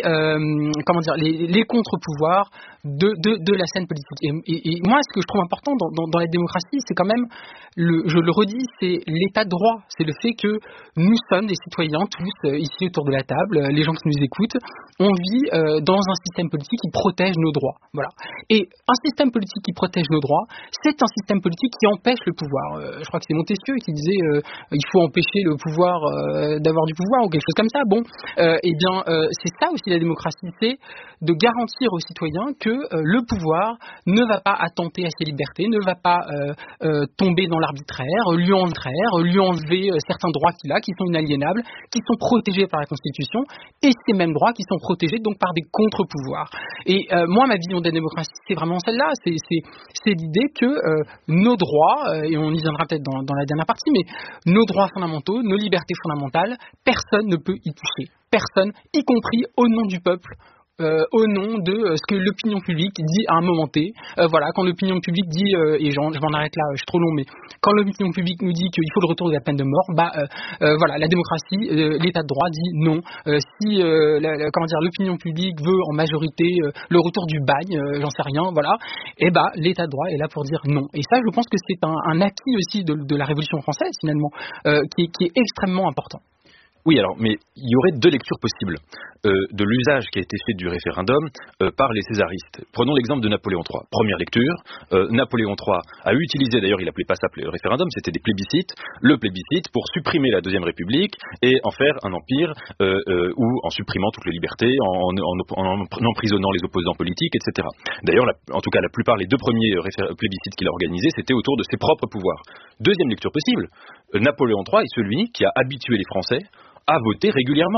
contre-pouvoirs de la scène politique. Et moi, ce que je trouve important dans la démocratie, c'est quand même, je le redis, c'est l'état de droit. C'est le fait que nous sommes des citoyens, tous ici autour de la table, les gens qui nous écoutent, on vit dans un système politique qui protège nos droits. Voilà. Et un système politique qui protège nos droits, c'est un système politique qui empêche le pouvoir. Je crois que c'est Montesquieu qui disait il faut empêcher le pouvoir d'avoir du pouvoir ou quelque chose comme ça. Bon, c'est ça aussi la démocratie, c'est de garantir aux citoyens que le pouvoir ne va pas attenter à ses libertés, ne va pas tomber dans l'arbitraire, lui enlever certains droits qu'il a, qui sont inaliénables, qui sont protégés par la Constitution, et ces mêmes droits qui sont protégés donc par des contre-pouvoirs. Et moi, ma vision de la démocratie, c'est vraiment celle-là, c'est l'idée que nos droits, et on y viendra peut-être dans la dernière partie, mais nos droits fondamentaux, nos libertés fondamentales, personne ne peut y toucher. Personne, y compris au nom du peuple, au nom de ce que l'opinion publique dit à un moment T. Quand l'opinion publique dit, et je m'en arrête là, je suis trop long, mais quand l'opinion publique nous dit qu'il faut le retour de la peine de mort, la démocratie, l'état de droit dit non. Si l'opinion publique veut en majorité le retour du bagne, j'en sais rien, l'état de droit est là pour dire non. Et ça, je pense que c'est un acquis aussi de la Révolution française, finalement, qui est extrêmement important. Oui, alors, mais il y aurait 2 lectures possibles de l'usage qui a été fait du référendum par les césaristes. Prenons l'exemple de Napoléon III. Première lecture, Napoléon III a utilisé, d'ailleurs il n'appelait pas ça référendum, c'était des plébiscites, le plébiscite pour supprimer la Deuxième République et en faire un empire ou en supprimant toutes les libertés, en emprisonnant les opposants politiques, etc. D'ailleurs, en tout cas la plupart, les 2 premiers plébiscites qu'il a organisés, c'était autour de ses propres pouvoirs. Deuxième lecture possible, Napoléon III est celui qui a habitué les Français à voter régulièrement.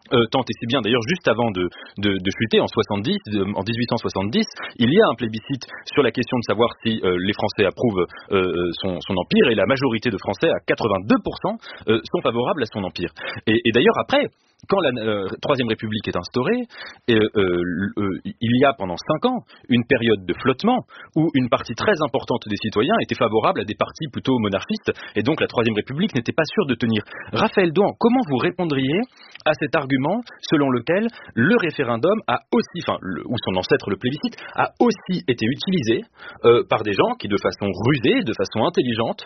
tant et si bien, d'ailleurs, juste avant de chuter, en 1870, il y a un plébiscite sur la question de savoir si les Français approuvent son empire, et la majorité de Français, à 82%, sont favorables à son empire. Et d'ailleurs, après, quand la Troisième République est instaurée, il y a pendant 5 ans une période de flottement où une partie très importante des citoyens était favorable à des partis plutôt monarchistes, et donc la Troisième République n'était pas sûre de tenir. Raphaël Douan, comment vous répondriez à cet argument selon lequel le référendum a aussi, ou son ancêtre le plébiscite, a aussi été utilisé par des gens qui, de façon rusée, de façon intelligente,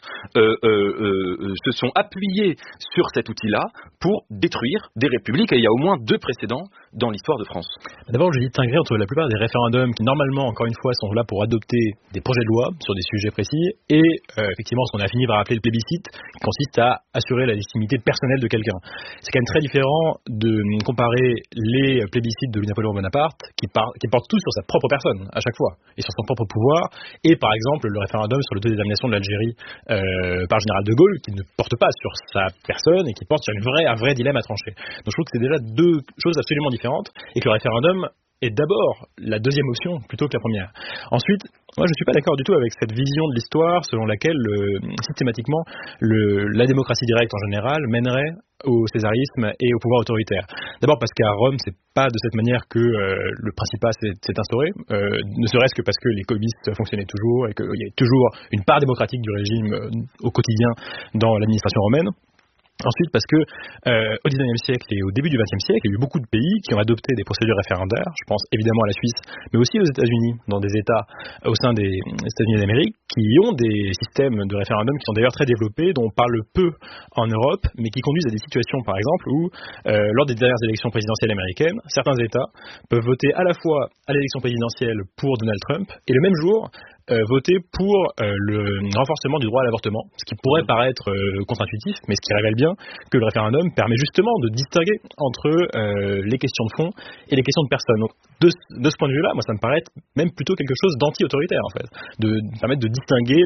se sont appuyés sur cet outil-là pour détruire des républiques, et il y a au moins 2 précédents dans l'histoire de France. D'abord, je distinguerai entre la plupart des référendums qui, normalement, encore une fois, sont là pour adopter des projets de loi sur des sujets précis, et effectivement, ce qu'on a fini par appeler le plébiscite, qui consiste à assurer la légitimité personnelle de quelqu'un. C'est quand même très différent de comparer les plébiscites de Napoléon Bonaparte, qui portent tous sur sa propre personne, à chaque fois, et sur son propre pouvoir, et par exemple, le référendum sur l'autodétermination de l'Algérie par le général de Gaulle, qui ne porte pas sur sa personne, et qui porte sur un vrai dilemme à trancher. Donc je trouve que c'est déjà 2 choses absolument différentes, et que le référendum est d'abord la deuxième option plutôt que la première. Ensuite, moi je ne suis pas d'accord du tout avec cette vision de l'histoire selon laquelle systématiquement la démocratie directe en général mènerait au césarisme et au pouvoir autoritaire. D'abord parce qu'à Rome, c'est pas de cette manière que le Principat s'est instauré, ne serait-ce que parce que les communistes fonctionnaient toujours et qu'il y avait toujours une part démocratique du régime au quotidien dans l'administration romaine. Ensuite, parce que au XIXe siècle et au début du XXe siècle, il y a eu beaucoup de pays qui ont adopté des procédures référendaires. Je pense évidemment à la Suisse, mais aussi aux États-Unis, dans des États au sein des États-Unis d'Amérique, qui ont des systèmes de référendum qui sont d'ailleurs très développés, dont on parle peu en Europe, mais qui conduisent à des situations, par exemple, où lors des dernières élections présidentielles américaines, certains États peuvent voter à la fois à l'élection présidentielle pour Donald Trump et le même jour voter pour le renforcement du droit à l'avortement, ce qui pourrait paraître contre-intuitif, mais ce qui révèle bien que le référendum permet justement de distinguer entre les questions de fond et les questions de personne. Donc, de ce point de vue-là, moi ça me paraît être même plutôt quelque chose d'anti-autoritaire en fait, de permettre de distinguer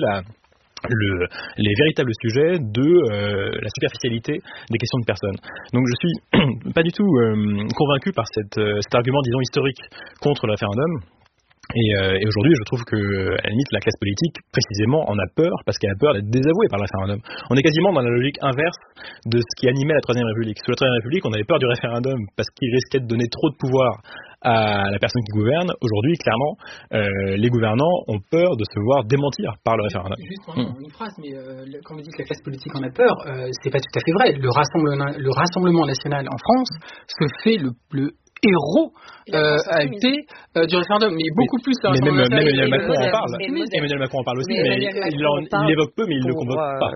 les véritables sujets de la superficialité des questions de personnes. Donc je suis pas du tout convaincu par cet argument, disons, historique contre le référendum. Et aujourd'hui, je trouve que, à la limite, la classe politique, précisément, en a peur, parce qu'elle a peur d'être désavouée par le référendum. On est quasiment dans la logique inverse de ce qui animait la Troisième République. Sous la Troisième République, on avait peur du référendum parce qu'il risquait de donner trop de pouvoir à la personne qui gouverne. Aujourd'hui, clairement, les gouvernants ont peur de se voir démentir par le référendum. Juste une phrase, mais quand vous dites que la classe politique en a peur, c'est pas tout à fait vrai. Le Rassemblement national en France se fait le héros a été du référendum, mais beaucoup plus. Mais même Emmanuel Macron en parle. Emmanuel Macron en parle aussi, mais il l'évoque peu, mais il ne le convoque pas.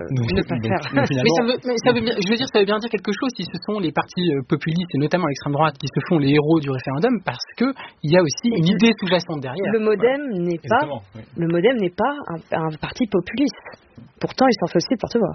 Ça veut bien dire quelque chose si ce sont les partis populistes, et notamment l'extrême droite, qui se font les héros du référendum, parce qu'il y a aussi une idée sous-jacente derrière. Le MoDem n'est pas un parti populiste. Pourtant, il s'en fait aussi le porte-voix.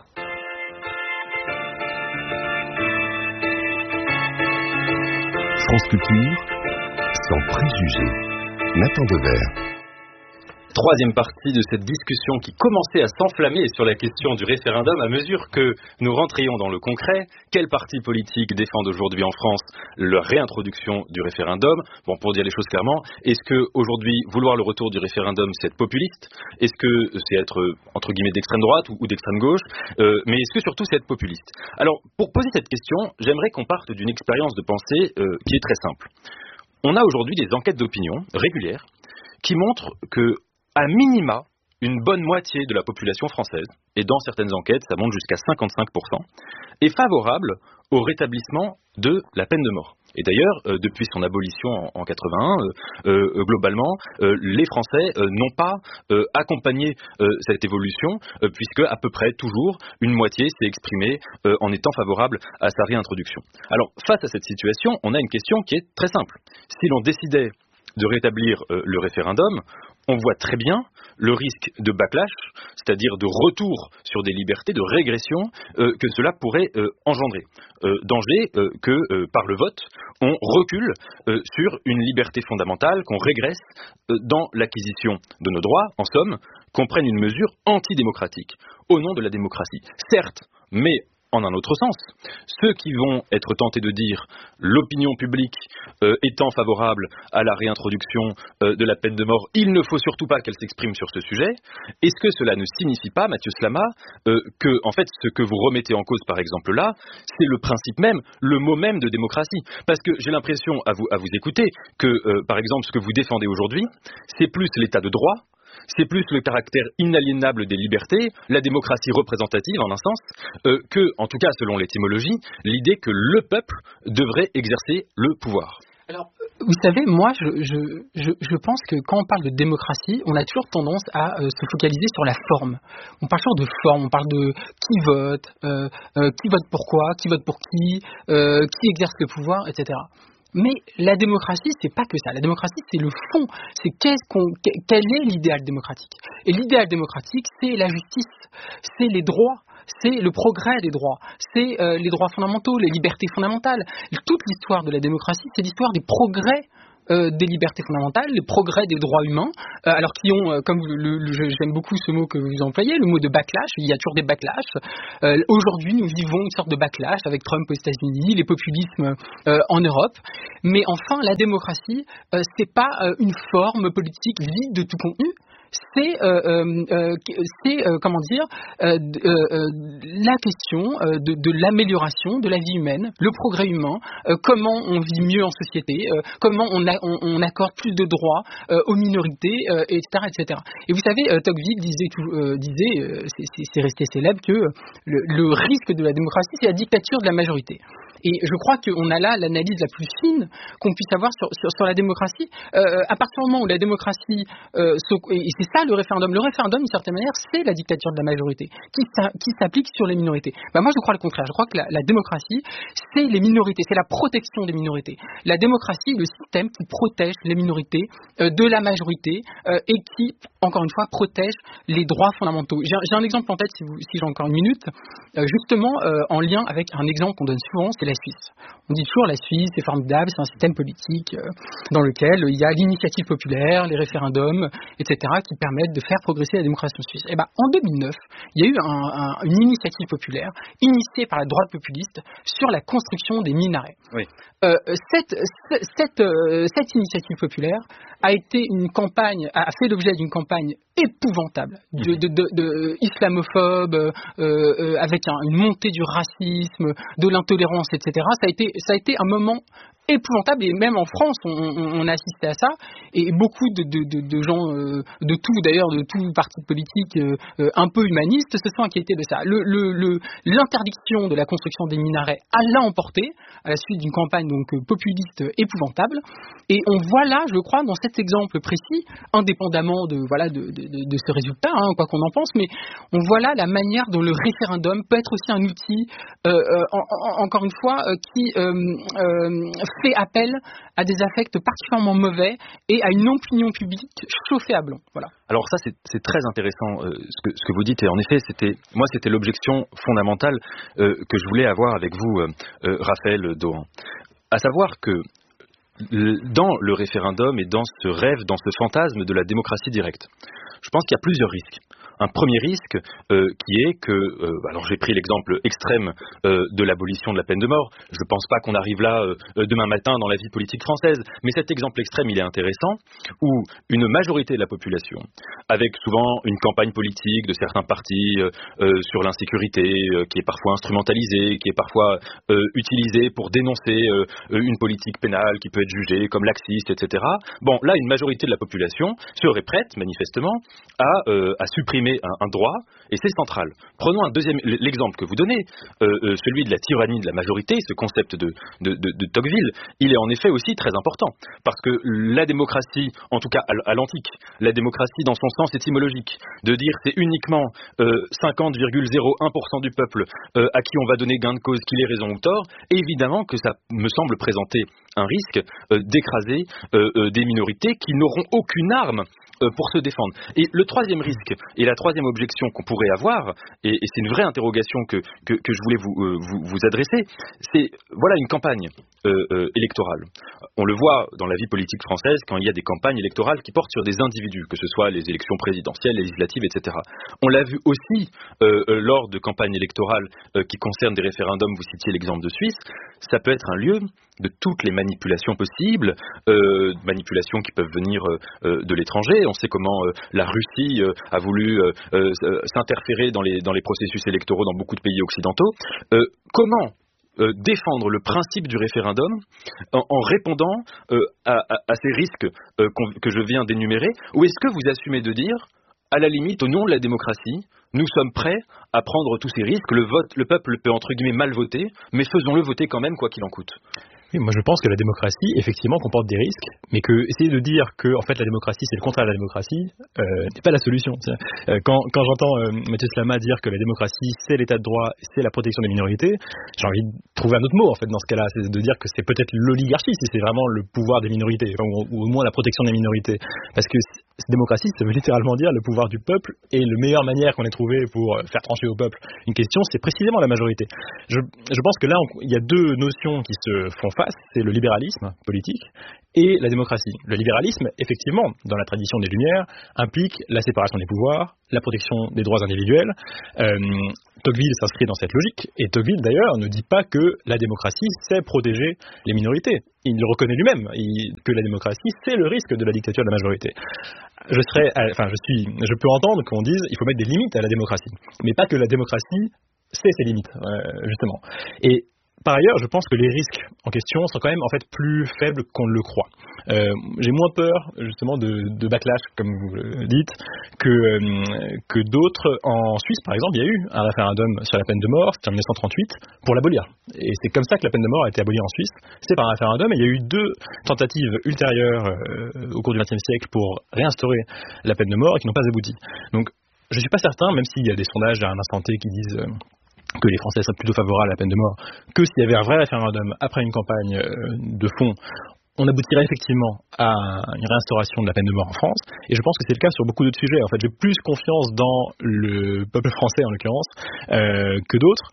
France Culture, sans préjugés. Nathan Devers. Troisième partie de cette discussion qui commençait à s'enflammer sur la question du référendum à mesure que nous rentrions dans le concret. Quels partis politiques défendent aujourd'hui en France la réintroduction du référendum? Bon, pour dire les choses clairement, est-ce que aujourd'hui vouloir le retour du référendum, c'est être populiste? Est-ce que c'est être entre guillemets d'extrême droite ou d'extrême gauche? Mais est-ce que surtout c'est être populiste? Alors, pour poser cette question, j'aimerais qu'on parte d'une expérience de pensée qui est très simple. On a aujourd'hui des enquêtes d'opinion régulières qui montrent que à minima, une bonne moitié de la population française, et dans certaines enquêtes, ça monte jusqu'à 55%, est favorable au rétablissement de la peine de mort. Et d'ailleurs, depuis son abolition en 81, globalement, les Français n'ont pas accompagné cette évolution, puisque à peu près toujours, une moitié s'est exprimée en étant favorable à sa réintroduction. Alors, face à cette situation, on a une question qui est très simple. Si l'on décidait de rétablir le référendum, on voit très bien le risque de backlash, c'est-à-dire de retour sur des libertés, de régression que cela pourrait engendrer. Danger que par le vote, on recule sur une liberté fondamentale, qu'on régresse dans l'acquisition de nos droits, en somme, qu'on prenne une mesure antidémocratique au nom de la démocratie. Certes, mais en un autre sens. Ceux qui vont être tentés de dire l'opinion publique étant favorable à la réintroduction de la peine de mort, il ne faut surtout pas qu'elle s'exprime sur ce sujet. Est-ce que cela ne signifie pas, Mathieu Slama, que en fait ce que vous remettez en cause par exemple là, c'est le principe même, le mot même de démocratie? Parce que j'ai l'impression à vous écouter que par exemple ce que vous défendez aujourd'hui, c'est plus l'état de droit, c'est plus le caractère inaliénable des libertés, la démocratie représentative en un sens, que, en tout cas selon l'étymologie, l'idée que le peuple devrait exercer le pouvoir. Alors, vous savez, moi, je pense que quand on parle de démocratie, on a toujours tendance à se focaliser sur la forme. On parle toujours de forme, on parle de qui vote pourquoi, qui vote pour qui exerce le pouvoir, etc. Mais la démocratie, c'est pas que ça. La démocratie, c'est le fond. C'est quel est l'idéal démocratique. Et l'idéal démocratique, c'est la justice, c'est les droits, c'est le progrès des droits, c'est les droits fondamentaux, les libertés fondamentales. Toute l'histoire de la démocratie, c'est l'histoire des progrès des libertés fondamentales, les progrès des droits humains, alors qui ont, comme j'aime beaucoup ce mot que vous employez, le mot de backlash. Il y a toujours des backlash. Aujourd'hui, nous vivons une sorte de backlash avec Trump aux États-Unis, les populismes en Europe. Mais enfin, la démocratie, c'est pas une forme politique vide de tout contenu. C'est la question de l'amélioration de la vie humaine, le progrès humain, comment on vit mieux en société, comment on accorde plus de droits aux minorités, etc., etc. Et vous savez, Tocqueville disait, c'est resté célèbre, que le risque de la démocratie, c'est la dictature de la majorité. Et je crois qu'on a là l'analyse la plus fine qu'on puisse avoir sur la démocratie. À partir du moment où la démocratie, et c'est ça le référendum, d'une certaine manière, c'est la dictature de la majorité qui s'applique sur les minorités. Moi, je crois le contraire. Je crois que la démocratie, c'est les minorités, c'est la protection des minorités. La démocratie est le système qui protège les minorités de la majorité et qui, encore une fois, protège les droits fondamentaux. J'ai un exemple en tête, si j'ai encore une minute, justement en lien avec un exemple qu'on donne souvent, c'est la Suisse. On dit toujours la Suisse, c'est formidable, c'est un système politique dans lequel il y a l'initiative populaire, les référendums, etc., qui permettent de faire progresser la démocratie suisse. Et en 2009, il y a eu une initiative populaire initiée par la droite populiste sur la construction des minarets. Oui. Cette initiative populaire a fait l'objet d'une campagne épouvantable de islamophobes, avec une montée du racisme, de l'intolérance, etc. Ça a été un moment épouvantable, et même en France on a assisté à ça, et beaucoup de gens de tout parti politique un peu humaniste se sont inquiétés de ça. L'interdiction de la construction des minarets l'a emporté à la suite d'une campagne donc populiste épouvantable, et on voit là, je crois, dans cet exemple précis, indépendamment de ce résultat, quoi qu'on en pense, mais on voit là la manière dont le référendum peut être aussi un outil, encore une fois, qui fait appel à des affects particulièrement mauvais et à une opinion publique chauffée à blanc. Voilà. Alors ça, c'est très intéressant ce que vous dites, et en effet, c'était l'objection fondamentale que je voulais avoir avec vous, Raphaël Dohan. À savoir que dans le référendum et dans ce rêve, dans ce fantasme de la démocratie directe, je pense qu'il y a plusieurs risques. Un premier risque qui est que, alors j'ai pris l'exemple extrême de l'abolition de la peine de mort, je ne pense pas qu'on arrive là demain matin dans la vie politique française, mais cet exemple extrême il est intéressant, où une majorité de la population, avec souvent une campagne politique de certains partis sur l'insécurité, qui est parfois instrumentalisée, qui est parfois utilisée pour dénoncer une politique pénale qui peut être jugée comme laxiste, etc. Bon, là une majorité de la population serait prête manifestement à supprimer un droit, et c'est central. Prenons l'exemple que vous donnez, celui de la tyrannie de la majorité, ce concept de Tocqueville, il est en effet aussi très important, parce que la démocratie, en tout cas à l'antique, la démocratie dans son sens étymologique, de dire c'est uniquement 50,01% du peuple à qui on va donner gain de cause, qu'il ait raison ou tort, évidemment que ça me semble présenter un risque d'écraser des minorités qui n'auront aucune arme pour se défendre. Et le troisième risque et la troisième objection qu'on pourrait avoir, et c'est une vraie interrogation que je voulais vous adresser, c'est voilà une campagne électorale. On le voit dans la vie politique française quand il y a des campagnes électorales qui portent sur des individus, que ce soit les élections présidentielles, législatives, etc. On l'a vu aussi lors de campagnes électorales qui concernent des référendums. Vous citiez l'exemple de Suisse. Ça peut être un lieu de toutes les manipulations possibles, manipulations qui peuvent venir de l'étranger. On sait comment la Russie a voulu s'interférer dans les processus électoraux dans beaucoup de pays occidentaux. Comment défendre le principe du référendum en répondant à ces risques que je viens d'énumérer, ou est-ce que vous assumez de dire, à la limite, au nom de la démocratie, nous sommes prêts à prendre tous ces risques, le peuple peut entre guillemets mal voter, mais faisons-le voter quand même quoi qu'il en coûte? Oui, moi je pense que la démocratie, effectivement, comporte des risques, mais que essayer de dire que en fait la démocratie c'est le contraire de la démocratie n'est pas la solution. Quand j'entends Mathieu Slama dire que la démocratie c'est l'état de droit, c'est la protection des minorités, j'ai envie de trouver un autre mot en fait dans ce cas-là, c'est de dire que c'est peut-être l'oligarchie si c'est vraiment le pouvoir des minorités, ou au moins la protection des minorités, parce que cette démocratie, ça veut littéralement dire le pouvoir du peuple, et la meilleure manière qu'on ait trouvé pour faire trancher au peuple une question, c'est précisément la majorité. Je pense que là, il y a deux notions qui se font face, c'est le libéralisme politique et la démocratie. Le libéralisme, effectivement, dans la tradition des Lumières, implique la séparation des pouvoirs, la protection des droits individuels. Tocqueville s'inscrit dans cette logique, et Tocqueville d'ailleurs ne dit pas que la démocratie c'est protéger les minorités. Il le reconnaît lui-même, que la démocratie c'est le risque de la dictature de la majorité. Je peux entendre qu'on dise il faut mettre des limites à la démocratie, mais pas que la démocratie c'est ses limites, justement. Et par ailleurs, je pense que les risques en question sont quand même en fait plus faibles qu'on ne le croit. J'ai moins peur justement de backlash, comme vous le dites, que d'autres. En Suisse, par exemple, il y a eu un référendum sur la peine de mort, c'était en 1938, pour l'abolir. Et c'est comme ça que la peine de mort a été abolie en Suisse. C'est par un référendum, et il y a eu 2 tentatives ultérieures au cours du XXe siècle pour réinstaurer la peine de mort et qui n'ont pas abouti. Donc, je ne suis pas certain, même s'il y a des sondages à un instant T qui disent que les Français seraient plutôt favorables à la peine de mort, que s'il y avait un vrai référendum après une campagne de fond, on aboutirait effectivement à une réinstauration de la peine de mort en France, et je pense que c'est le cas sur beaucoup d'autres sujets. En fait, j'ai plus confiance dans le peuple français en l'occurrence que d'autres,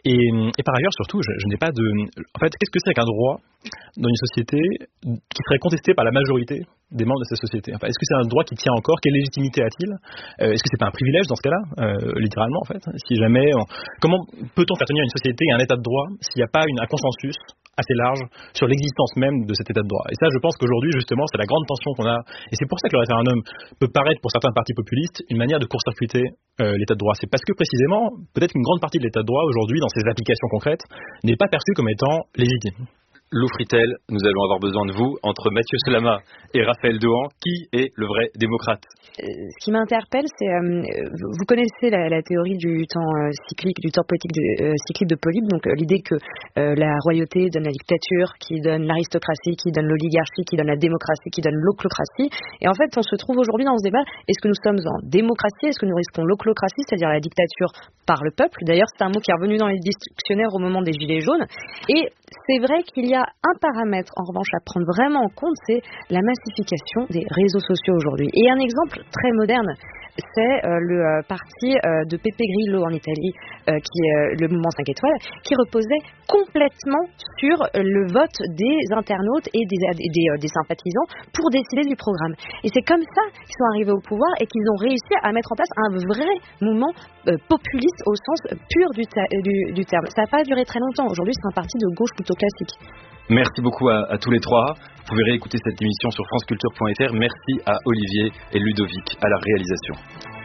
et par ailleurs surtout, je n'ai pas de... En fait, qu'est-ce que c'est qu'un droit dans une société qui serait contesté par la majorité des membres de cette société? Enfin, est-ce que c'est un droit qui tient encore? Quelle légitimité a-t-il? Est-ce que c'est pas un privilège dans ce cas-là, littéralement en fait? Si jamais, comment peut-on faire tenir une société et un état de droit s'il n'y a pas un consensus assez large sur l'existence même de cet état de droit? Et ça, je pense qu'aujourd'hui, justement, c'est la grande tension qu'on a, et c'est pour ça que le référendum peut paraître pour certains partis populistes une manière de court-circuiter l'état de droit. C'est parce que précisément, peut-être qu'une grande partie de l'état de droit aujourd'hui, dans ses applications concrètes, n'est pas perçue comme étant légitime. Lou Fritel, nous allons avoir besoin de vous. Entre Mathieu Slama et Raphaël Dohan, qui est le vrai démocrate? Ce qui m'interpelle, c'est, vous connaissez la théorie du temps cyclique, du temps politique cyclique de Polybe, donc l'idée que la royauté donne la dictature, qui donne l'aristocratie, qui donne l'oligarchie, qui donne la démocratie, qui donne l'oclocratie. Et en fait, on se trouve aujourd'hui dans ce débat, est-ce que nous sommes en démocratie, est-ce que nous risquons l'oclocratie, c'est-à-dire la dictature par le peuple? D'ailleurs, c'est un mot qui est revenu dans les dictionnaires au moment des Gilets jaunes. Et c'est vrai qu'il y a un paramètre, en revanche, à prendre vraiment en compte, c'est la massification des réseaux sociaux aujourd'hui. Et un exemple très moderne, c'est le parti de Pepe Grillo en Italie, qui est le mouvement 5 étoiles, qui reposait complètement sur le vote des internautes et des sympathisants pour décider du programme. Et c'est comme ça qu'ils sont arrivés au pouvoir et qu'ils ont réussi à mettre en place un vrai mouvement populiste au sens pur du terme. Ça n'a pas duré très longtemps. Aujourd'hui, c'est un parti de gauche plutôt classique. Merci beaucoup à tous les trois. Vous pouvez réécouter cette émission sur franceculture.fr. Merci à Olivier et Ludovic à la réalisation.